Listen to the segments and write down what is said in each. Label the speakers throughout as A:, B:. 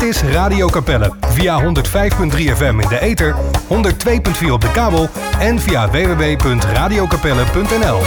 A: Dit is Radio Capelle via 105.3 FM in de ether, 102.4 op de kabel en via www.radiocapelle.nl.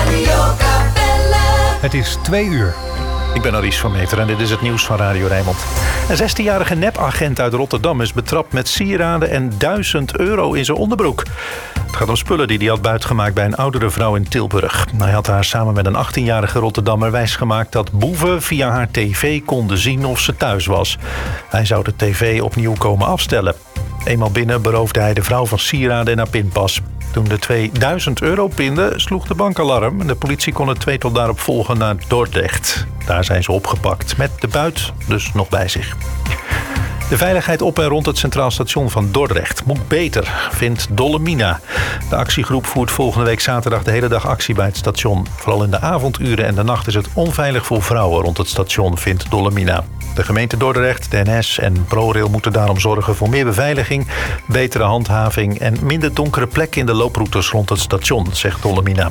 A: Het is 2 uur.
B: Ik ben Aries van Meter en dit is het nieuws van Radio Rijnmond. Een 16-jarige nepagent uit Rotterdam is betrapt met sieraden en €1000 in zijn onderbroek. Het gaat om spullen die hij had buitgemaakt bij een oudere vrouw in Tilburg. Hij had haar samen met een 18-jarige Rotterdammer wijsgemaakt dat boeven via haar tv konden zien of ze thuis was. Hij zou de tv opnieuw komen afstellen. Eenmaal binnen beroofde hij de vrouw van sieraden en haar pinpas. Toen de twee €1000 pinden, sloeg de bank alarm en de politie kon het tweetal daarop volgen naar Dordrecht. Daar zijn ze opgepakt, met de buit dus nog bij zich. De veiligheid op en rond het Centraal Station van Dordrecht moet beter, vindt Dollemina. De actiegroep voert volgende week zaterdag de hele dag actie bij het station. Vooral in de avonduren en de nacht is het onveilig voor vrouwen rond het station, vindt Dollemina. De gemeente Dordrecht, de NS en ProRail moeten daarom zorgen voor meer beveiliging, betere handhaving en minder donkere plekken in de looproutes rond het station, zegt Dollemina.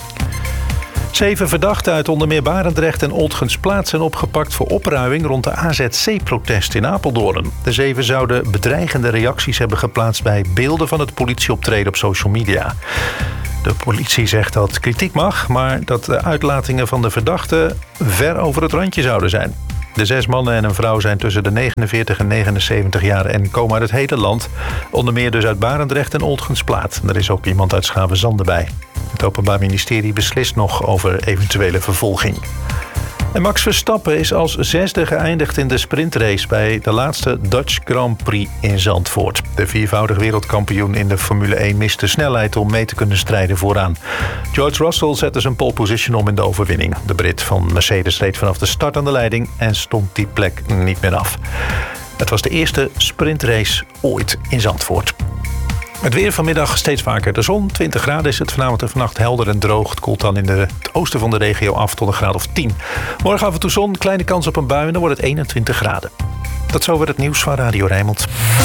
B: 7 verdachten uit onder meer Barendrecht en Oldgensplaat zijn opgepakt voor opruiming rond de AZC-protest in Apeldoorn. De 7 zouden bedreigende reacties hebben geplaatst bij beelden van het politieoptreden op social media. De politie zegt dat kritiek mag, maar dat de uitlatingen van de verdachten ver over het randje zouden zijn. De 6 mannen en een vrouw zijn tussen de 49 en 79 jaar en komen uit het hele land. Onder meer dus uit Barendrecht en Oldgensplaat. Er is ook iemand uit Schavenzande bij. Het Openbaar Ministerie beslist nog over eventuele vervolging. En Max Verstappen is als 6e geëindigd in de sprintrace bij de laatste Dutch Grand Prix in Zandvoort. De 4voudig wereldkampioen in de Formule 1 mist de snelheid om mee te kunnen strijden vooraan. George Russell zette zijn pole position om in de overwinning. De Brit van Mercedes reed vanaf de start aan de leiding en stond die plek niet meer af. Het was de eerste sprintrace ooit in Zandvoort. Het weer vanmiddag steeds vaker de zon. 20 graden is het vanavond en vannacht helder en droog. Het koelt dan in het oosten van de regio af tot een graad of 10. Morgen af en toe zon, kleine kans op een bui en dan wordt het 21 graden. Tot zover het nieuws van Radio Rijnmond.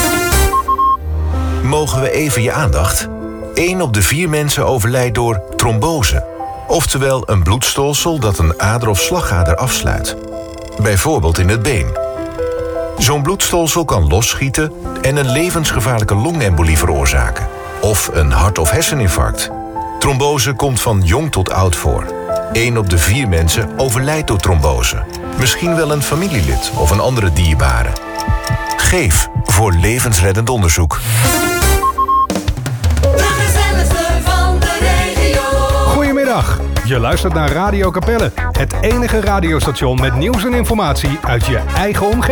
C: Mogen we even je aandacht? 1 op de 4 mensen overlijdt door trombose. Oftewel een bloedstolsel dat een ader of slagader afsluit. Bijvoorbeeld in het been. Zo'n bloedstolsel kan losschieten en een levensgevaarlijke longembolie veroorzaken. Of een hart- of herseninfarct. Trombose komt van jong tot oud voor. 1 op de 4 mensen overlijdt door trombose. Misschien wel een familielid of een andere dierbare. Geef voor levensreddend onderzoek.
A: Goedemiddag, je luistert naar Radio Capelle. Het enige radiostation met nieuws en informatie uit je eigen omgeving.